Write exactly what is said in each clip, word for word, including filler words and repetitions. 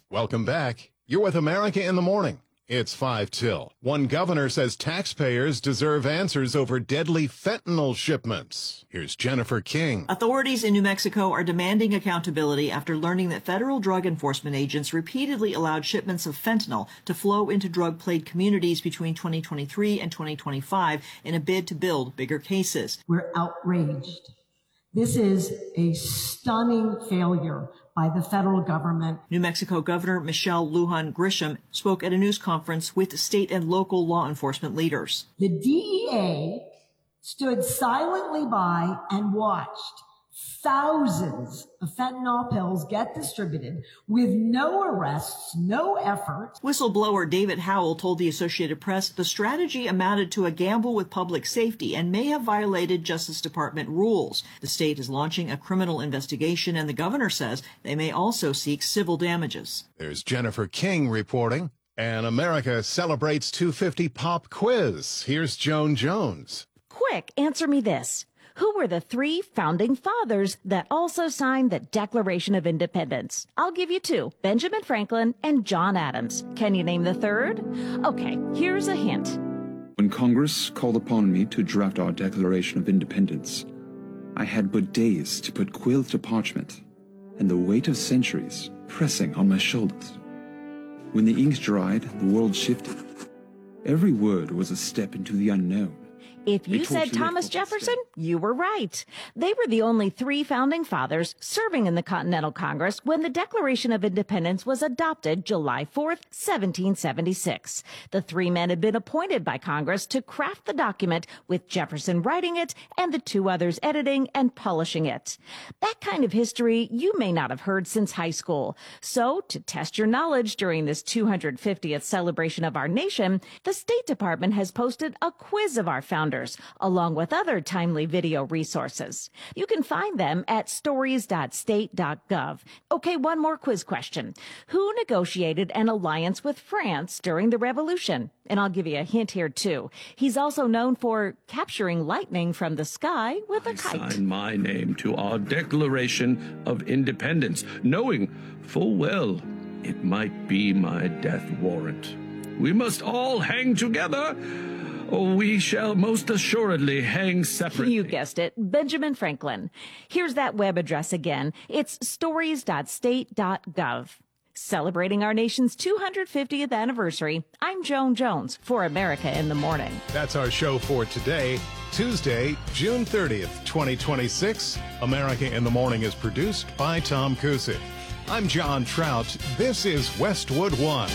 Welcome back. You're with America in the Morning. It's five till. One governor says taxpayers deserve answers over deadly fentanyl shipments. Here's Jennifer King. Authorities in New Mexico are demanding accountability after learning that federal drug enforcement agents repeatedly allowed shipments of fentanyl to flow into drug-plagued communities between twenty twenty-three and twenty twenty-five in a bid to build bigger cases. We're outraged. This is a stunning failure by the federal government. New Mexico Governor Michelle Lujan Grisham spoke at a news conference with state and local law enforcement leaders. The D E A stood silently by and watched thousands of fentanyl pills get distributed with no arrests, no effort. Whistleblower David Howell told the Associated Press the strategy amounted to a gamble with public safety and may have violated Justice Department rules. The state is launching a criminal investigation, and the governor says they may also seek civil damages. There's Jennifer King reporting. And America celebrates two fifty Pop Quiz. Here's Joan Jones. Quick, answer me this. Who were the three founding fathers that also signed the Declaration of Independence? I'll give you two, Benjamin Franklin and John Adams. Can you name the third? Okay, here's a hint. When Congress called upon me to draft our Declaration of Independence, I had but days to put quill to parchment and the weight of centuries pressing on my shoulders. When the ink dried, the world shifted. Every word was a step into the unknown. If you said Thomas Jefferson, you were right. They were the only three founding fathers serving in the Continental Congress when the Declaration of Independence was adopted July fourth, seventeen seventy-six. The three men had been appointed by Congress to craft the document, with Jefferson writing it and the two others editing and polishing it. That kind of history you may not have heard since high school. So, to test your knowledge during this two hundred fiftieth celebration of our nation, the State Department has posted a quiz of our founders, along with other timely video resources. You can find them at stories dot state dot gov. Okay, one more quiz question. Who negotiated an alliance with France during the Revolution? And I'll give you a hint here, too. He's also known for capturing lightning from the sky with a I kite. sign my name to our Declaration of Independence, knowing full well it might be my death warrant. We must all hang together, or we shall most assuredly hang separately. You guessed it, Benjamin Franklin. Here's that web address again. It's stories dot state dot gov. Celebrating our nation's two hundred fiftieth anniversary, I'm Joan Jones for America in the Morning. That's our show for today, Tuesday, June thirtieth, twenty twenty-six. America in the Morning is produced by Tom Kusick. I'm John Trout. This is Westwood One.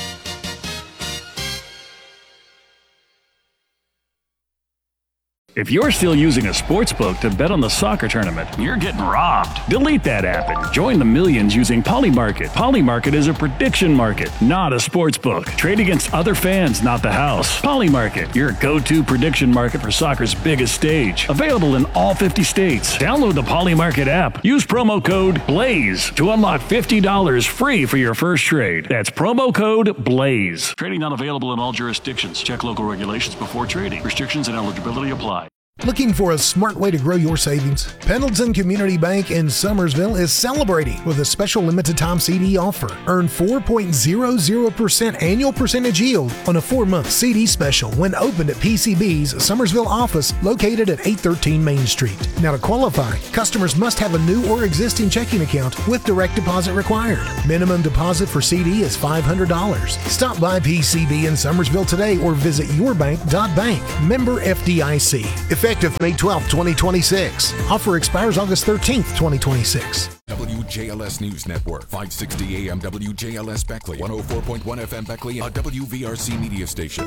If you're still using a sports book to bet on the soccer tournament, you're getting robbed. Delete that app and join the millions using Polymarket. Polymarket is a prediction market, not a sports book. Trade against other fans, not the house. Polymarket, your go-to prediction market for soccer's biggest stage. Available in all fifty states. Download the Polymarket app. Use promo code BLAZE to unlock fifty dollars free for your first trade. That's promo code BLAZE. Trading not available in all jurisdictions. Check local regulations before trading. Restrictions and eligibility apply. Looking for a smart way to grow your savings? Pendleton Community Bank in Summersville is celebrating with a special limited time C D offer. Earn four point zero zero percent annual percentage yield on a four-month C D special when opened at P C B's Summersville office located at eight thirteen Main Street. Now, to qualify, customers must have a new or existing checking account with direct deposit required. Minimum deposit for C D is five hundred dollars. Stop by P C B in Summersville today or visit your bank dot bank. Member F D I C. Effective May twelfth, twenty twenty-six. Offer expires August thirteenth, twenty twenty-six. W J L S News Network, five sixty A M W J L S Beckley, one oh four point one F M Beckley, a W V R C media station.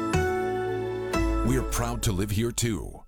We're proud to live here too.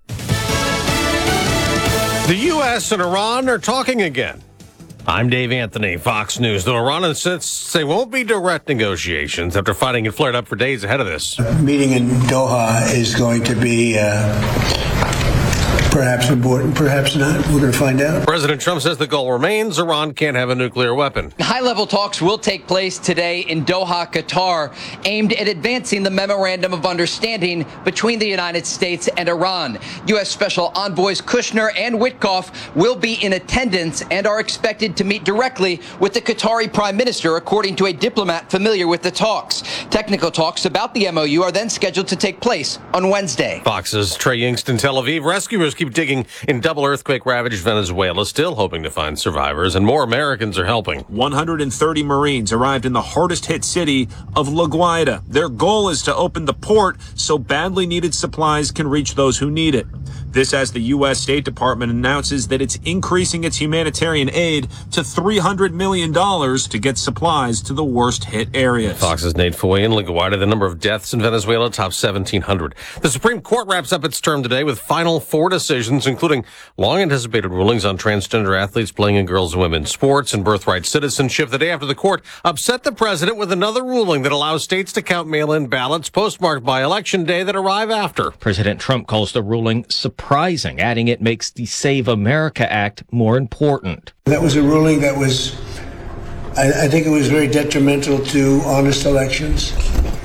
The U S and Iran are talking again. I'm Dave Anthony, Fox News. Though Iran insists they won't be direct negotiations after fighting had flared up for days ahead of this. The meeting in Doha is going to be uh, Perhaps important, perhaps not. We're going to find out. President Trump says the goal remains Iran can't have a nuclear weapon. High-level talks will take place today in Doha, Qatar, aimed at advancing the memorandum of understanding between the United States and Iran. U S. Special Envoys Kushner and Witkoff will be in attendance and are expected to meet directly with the Qatari Prime Minister, according to a diplomat familiar with the talks. Technical talks about the M O U are then scheduled to take place on Wednesday. Fox's Trey Yingst in Tel Aviv. Rescuers keep digging in double earthquake-ravaged Venezuela, still hoping to find survivors, and more Americans are helping. one hundred thirty Marines arrived in the hardest-hit city of La Guaira. Their goal is to open the port so badly needed supplies can reach those who need it. This as the U S. State Department announces that it's increasing its humanitarian aid to three hundred million dollars to get supplies to the worst-hit areas. Fox's Nate Foy in La Guaira. The number of deaths in Venezuela tops seventeen hundred. The Supreme Court wraps up its term today with final four decisions, including long-anticipated rulings on transgender athletes playing in girls' and women's sports and birthright citizenship. The day after the court upset the president with another ruling that allows states to count mail-in ballots postmarked by Election Day that arrive after. President Trump calls the ruling surprising, adding it makes the Save America Act more important. That was a ruling that was, I, I think it was very detrimental to honest elections,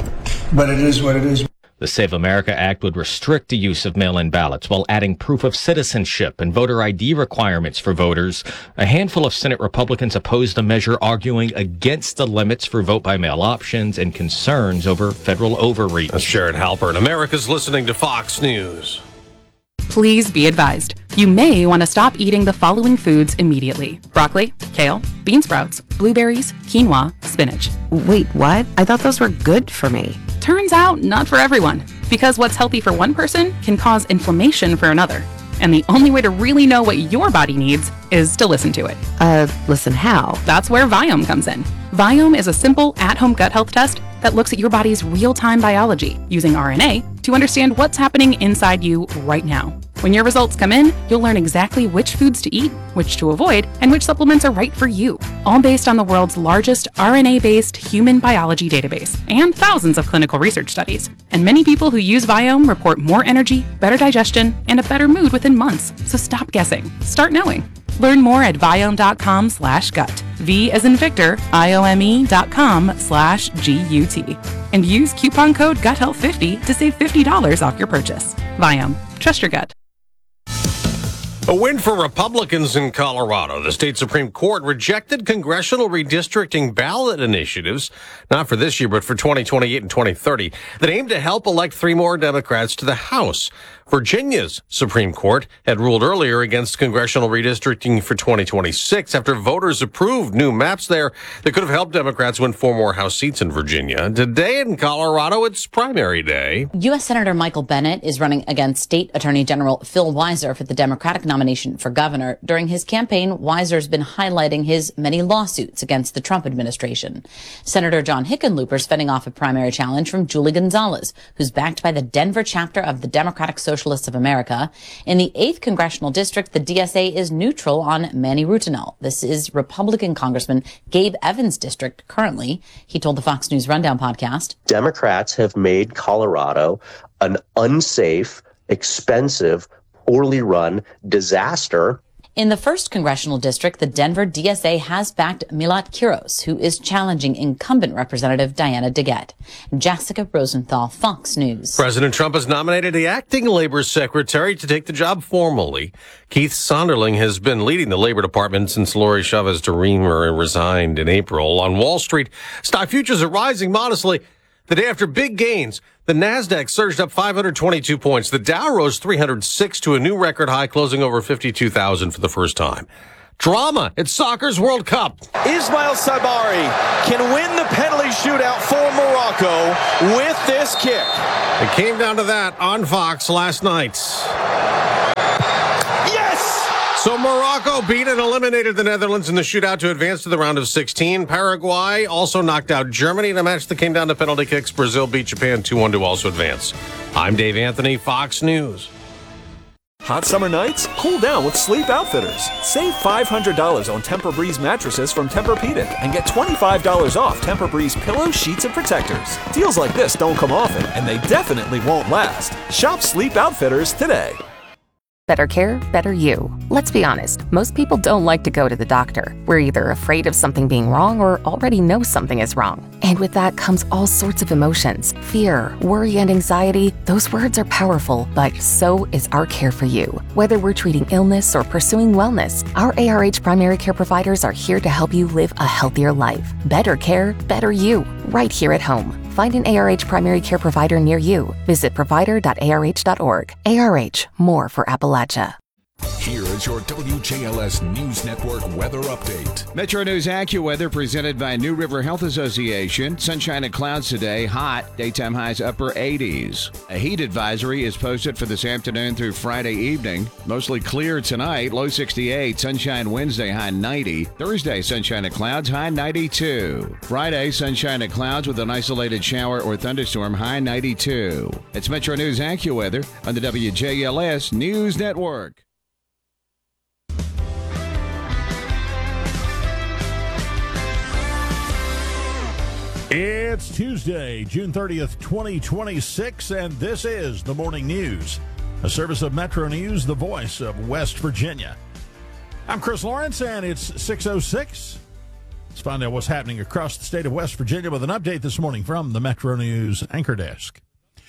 but it is what it is. The Save America Act would restrict the use of mail-in ballots while adding proof of citizenship and voter I D requirements for voters. A handful of Senate Republicans opposed the measure, arguing against the limits for vote-by-mail options and concerns over federal overreach. That's Jared Halpern. America's listening to Fox News. Please be advised, you may want to stop eating the following foods immediately. Broccoli, kale, bean sprouts, blueberries, quinoa, spinach. Wait, what? I thought those were good for me. Turns out, not for everyone. Because what's healthy for one person can cause inflammation for another. And the only way to really know what your body needs is to listen to it. Uh, listen how? That's where Viome comes in. Viome is a simple at-home gut health test that looks at your body's real-time biology using R N A to understand what's happening inside you right now. When your results come in, you'll learn exactly which foods to eat, which to avoid, and which supplements are right for you, all based on the world's largest R N A-based human biology database and thousands of clinical research studies. And many people who use Viome report more energy, better digestion, and a better mood within months. So stop guessing. Start knowing. Learn more at Viome.com slash gut. V as in Victor, I-O-M-E dot com slash G-U-T. And use coupon code gut health fifty to save fifty dollars off your purchase. Viome. Trust your gut. A win for Republicans in Colorado. The state Supreme Court rejected congressional redistricting ballot initiatives, not for this year, but for twenty twenty-eight and twenty thirty, that aim to help elect three more Democrats to the House. Virginia's Supreme Court had ruled earlier against congressional redistricting for twenty twenty-six after voters approved new maps there that could have helped Democrats win four more House seats in Virginia. Today in Colorado, it's primary day. U S. Senator Michael Bennet is running against State Attorney General Phil Weiser for the Democratic nomination for governor. During his campaign, Weiser's been highlighting his many lawsuits against the Trump administration. Senator John Hickenlooper's fending off a primary challenge from Julie Gonzalez, who's backed by the Denver chapter of the Democratic Socialists of America. In the eighth Congressional District, the D S A is neutral on Manny Rutinel. This is Republican Congressman Gabe Evans' district currently. He told the Fox News Rundown podcast, Democrats have made Colorado an unsafe, expensive, poorly run disaster. In the first congressional district, the Denver D S A has backed Milat Quiros, who is challenging incumbent Representative Diana DeGette. Jessica Rosenthal, Fox News. President Trump has nominated the acting labor secretary to take the job formally. Keith Sonderling has been leading the Labor Department since Lori Chavez DeRemer resigned in April. On Wall Street, stock futures are rising modestly. The day after big gains, the NASDAQ surged up five hundred twenty-two points. The Dow rose three hundred six to a new record high, closing over fifty-two thousand for the first time. Drama at soccer's World Cup. Ismail Sabari can win the penalty shootout for Morocco with this kick. It came down to that on Fox last night. So Morocco beat and eliminated the Netherlands in the shootout to advance to the round of sixteen. Paraguay also knocked out Germany in a match that came down to penalty kicks. Brazil beat Japan two one to also advance. I'm Dave Anthony, Fox News. Hot summer nights? Cool down with Sleep Outfitters. Save five hundred dollars on Tempur-Breeze mattresses from Tempur-Pedic and get twenty-five dollars off Tempur-Breeze pillows, sheets, and protectors. Deals like this don't come often, and they definitely won't last. Shop Sleep Outfitters today. Better care, better you. Let's be honest, most people don't like to go to the doctor. We're either afraid of something being wrong or already know something is wrong. And with that comes all sorts of emotions. Fear, worry, and anxiety. Those words are powerful, but so is our care for you. Whether we're treating illness or pursuing wellness, our A R H primary care providers are here to help you live a healthier life. Better care, better you. Right here at home. Find an A R H primary care provider near you. Visit provider dot A R H dot org. A R H, more for Appalachia. Here is your W J L S News Network weather update. Metro News AccuWeather presented by New River Health Association. Sunshine and clouds today, hot. Daytime highs upper eighties. A heat advisory is posted for this afternoon through Friday evening. Mostly clear tonight, low sixty-eight. Sunshine Wednesday, high ninety. Thursday, sunshine and clouds, high ninety-two. Friday, sunshine and clouds with an isolated shower or thunderstorm, high ninety-two. It's Metro News AccuWeather on the W J L S News Network. It's Tuesday, June thirtieth, twenty twenty-six, and this is the Morning News, a service of Metro News, the voice of West Virginia. I'm Chris Lawrence, and it's six oh six. Let's find out what's happening across the state of West Virginia with an update this morning from the Metro News Anchor Desk.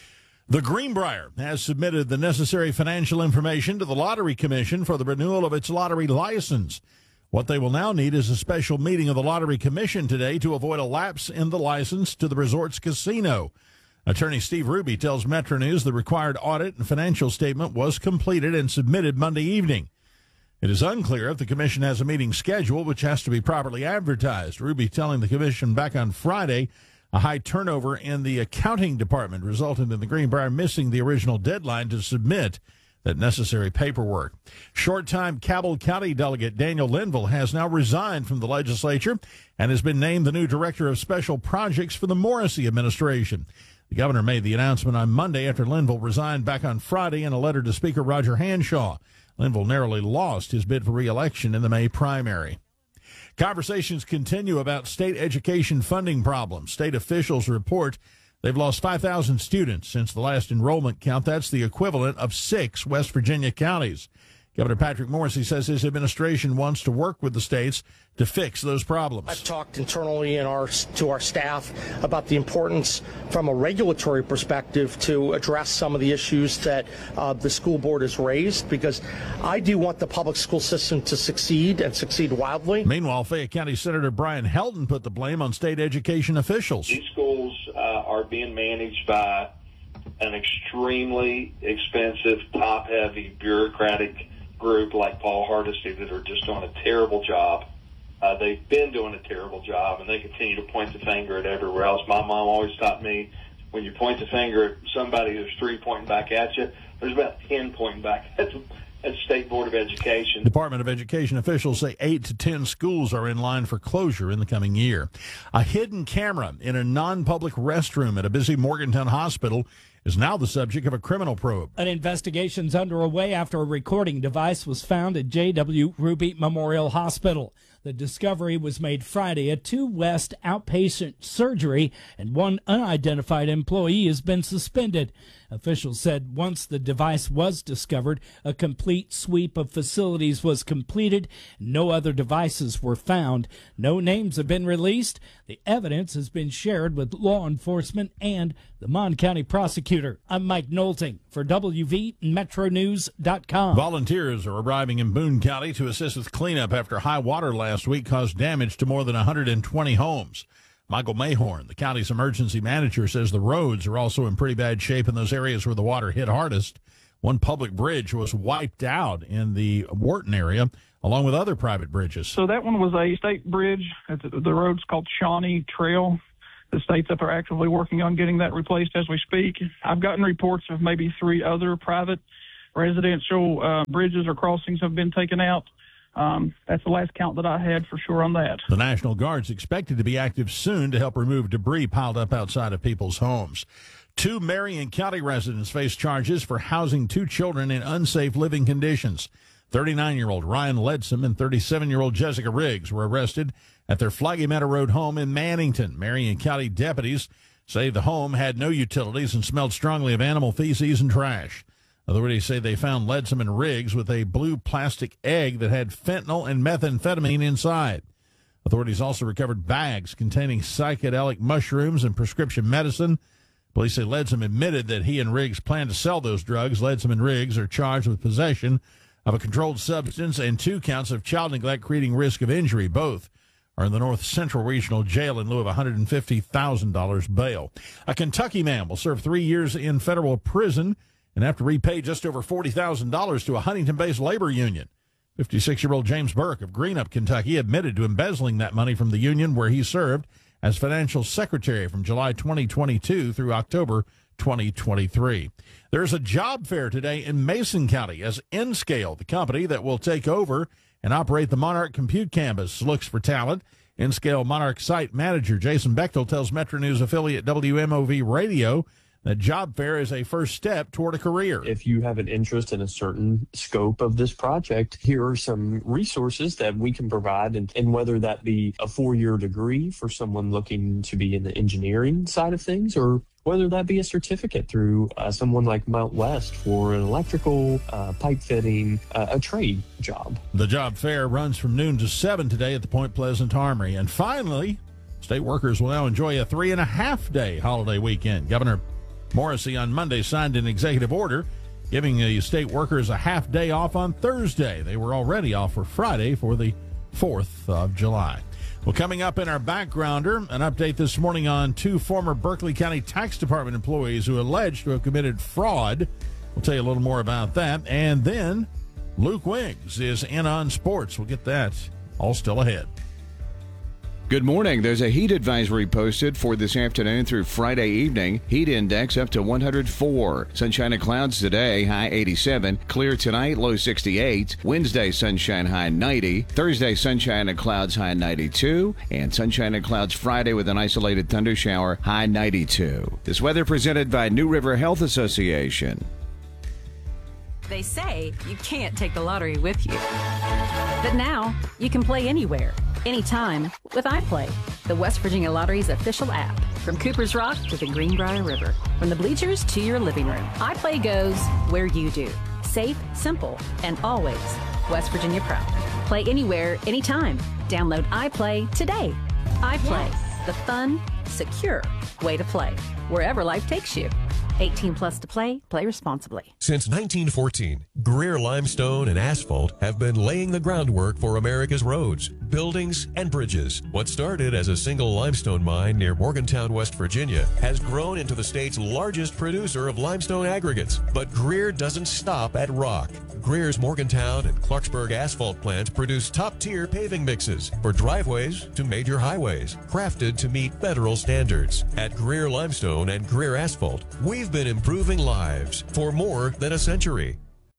The Greenbrier has submitted the necessary financial information to the Lottery Commission for the renewal of its lottery license. What they will now need is a special meeting of the Lottery Commission today to avoid a lapse in the license to the resort's casino. Attorney Steve Ruby tells Metro News the required audit and financial statement was completed and submitted Monday evening. It is unclear if the commission has a meeting scheduled, which has to be properly advertised. Ruby telling the commission back on Friday a high turnover in the accounting department resulted in the Greenbrier missing the original deadline to submit that necessary paperwork. Short-time Cabell County delegate Daniel Linville has now resigned from the legislature and has been named the new director of special projects for the Morrissey administration. The governor made the announcement on Monday after Linville resigned back on Friday in a letter to Speaker Roger Hanshaw. Linville narrowly lost his bid for re-election in the May primary. Conversations continue about state education funding problems. State officials report they've lost five thousand students since the last enrollment count. That's the equivalent of six West Virginia counties. Governor Patrick Morrissey says his administration wants to work with the states to fix those problems. I've talked internally in our, to our staff about the importance from a regulatory perspective to address some of the issues that uh, the school board has raised, because I do want the public school system to succeed and succeed wildly. Meanwhile, Fayette County Senator Brian Helton put the blame on state education officials. These schools uh, are being managed by an extremely expensive, top-heavy, bureaucratic group like Paul Hardesty that are just doing a terrible job. Uh, they've been doing a terrible job, and they continue to point the finger at everywhere else. My mom always taught me, when you point the finger at somebody, there's three pointing back at you. There's about ten pointing back at the, at the State Board of Education. Department of Education officials say eight to ten schools are in line for closure in the coming year. A hidden camera in a non-public restroom at a busy Morgantown hospital is now the subject of a criminal probe. An investigation's underway after a recording device was found at J W Ruby Memorial Hospital. The discovery was made Friday at two West outpatient surgery, and one unidentified employee has been suspended. Officials said once the device was discovered, a complete sweep of facilities was completed. No other devices were found. No names have been released. The evidence has been shared with law enforcement and the Mon County prosecutor. I'm Mike Knowlting for W V Metro News dot com. Volunteers are arriving in Boone County to assist with cleanup after high water last week caused damage to more than one hundred twenty homes. Michael Mayhorn, the county's emergency manager, says the roads are also in pretty bad shape in those areas where the water hit hardest. One public bridge was wiped out in the Wharton area, along with other private bridges. So that one was a state bridge. The road's called Shawnee Trail. The state's up there actively working on getting that replaced as we speak. I've gotten reports of maybe three other private residential uh, bridges or crossings have been taken out. Um, that's the last count that I had for sure on that. The National Guard's expected to be active soon to help remove debris piled up outside of people's homes. Two Marion County residents face charges for housing two children in unsafe living conditions. thirty-nine-year-old Ryan Ledsome and thirty-seven-year-old Jessica Riggs were arrested at their Flaggy Meadow Road home in Mannington. Marion County deputies say the home had no utilities and smelled strongly of animal feces and trash. Authorities say they found Ledsom and Riggs with a blue plastic egg that had fentanyl and methamphetamine inside. Authorities also recovered bags containing psychedelic mushrooms and prescription medicine. Police say Ledsom admitted that he and Riggs planned to sell those drugs. Ledsom and Riggs are charged with possession of a controlled substance and two counts of child neglect creating risk of injury. Both are in the North Central Regional Jail in lieu of one hundred fifty thousand dollars bail. A Kentucky man will serve three years in federal prison and have to repay just over forty thousand dollars to a Huntington-based labor union. fifty-six-year-old James Burke of Greenup, Kentucky, admitted to embezzling that money from the union where he served as financial secretary from July twenty twenty-two through October twenty twenty-three. There's a job fair today in Mason County as Nscale, the company that will take over and operate the Monarch Compute Campus, looks for talent. Nscale Monarch site manager Jason Bechtel tells Metro News affiliate W M O V Radio that job fair is a first step toward a career. If you have an interest in a certain scope of this project, here are some resources that we can provide, and, and whether that be a four-year degree for someone looking to be in the engineering side of things, or whether that be a certificate through uh, someone like Mount West for an electrical, uh, pipe fitting, uh, a trade job. The job fair runs from noon to seven today at the Point Pleasant Armory. And finally, state workers will now enjoy a three and a half day holiday weekend. Governor Morrissey on Monday signed an executive order giving the state workers a half day off on Thursday. They were already off for Friday for the fourth of July. Well, coming up in our backgrounder, an update this morning on two former Berkeley County Tax Department employees who are alleged to have committed fraud. We'll tell you a little more about that. And then Luke Wiggs is in on sports. We'll get that all still ahead. Good morning. There's a heat advisory posted for this afternoon through Friday evening. Heat index up to one hundred four. Sunshine and clouds today, high eighty-seven. Clear tonight, low sixty-eight. Wednesday, sunshine, high ninety. Thursday, sunshine and clouds, high ninety-two. And sunshine and clouds Friday with an isolated thunder shower, high ninety-two. This weather presented by New River Health Association. They say you can't take the lottery with you. But now, you can play anywhere, anytime with iPlay, the West Virginia Lottery's official app. From Cooper's Rock to the Greenbrier River, from the bleachers to your living room, iPlay goes where you do. Safe, simple, and always West Virginia proud. Play anywhere, anytime. Download iPlay today. iPlay, yes. The fun, secure way to play, wherever life takes you. eighteen plus to play. Play responsibly. Since nineteen fourteen, Greer Limestone and Asphalt have been laying the groundwork for America's roads, buildings, and bridges. What started as a single limestone mine near Morgantown, West Virginia, has grown into the state's largest producer of limestone aggregates. But Greer doesn't stop at rock. Greer's Morgantown and Clarksburg asphalt plants produce top-tier paving mixes for driveways to major highways, crafted to meet federal standards. At Greer Limestone and Greer Asphalt, we've been improving lives for more than a century.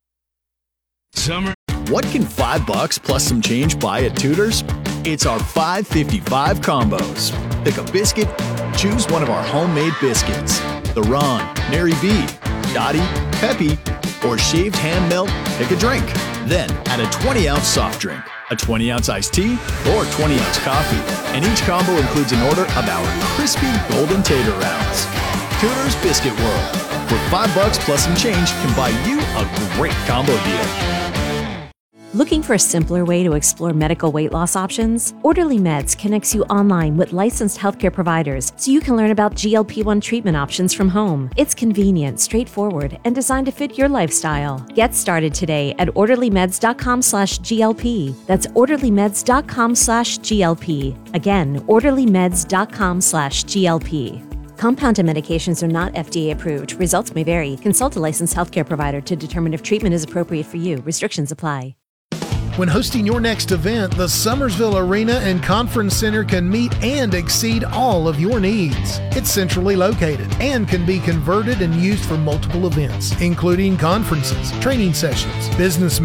Summer. What can five bucks plus some change buy at Tudor's? It's our five fifty-five combos. Pick a biscuit, choose one of our homemade biscuits. The Ron, Nary B, Dottie, Peppy, or shaved ham melt, pick a drink. Then add a twenty ounce soft drink, a twenty ounce iced tea, or twenty ounce coffee. And each combo includes an order of our crispy golden tater rounds. Tudor's Biscuit World, where five bucks plus some change can buy you a great combo deal. Looking for a simpler way to explore medical weight loss options? Orderly Meds connects you online with licensed healthcare providers so you can learn about G L P one treatment options from home. It's convenient, straightforward, and designed to fit your lifestyle. Get started today at orderlymeds.com slash GLP. That's orderlymeds.com slash GLP. Again, orderlymeds.com slash GLP. Compounded medications are not F D A approved. Results may vary. Consult a licensed healthcare provider to determine if treatment is appropriate for you. Restrictions apply. When hosting your next event, the Summersville Arena and Conference Center can meet and exceed all of your needs. It's centrally located and can be converted and used for multiple events, including conferences, training sessions, business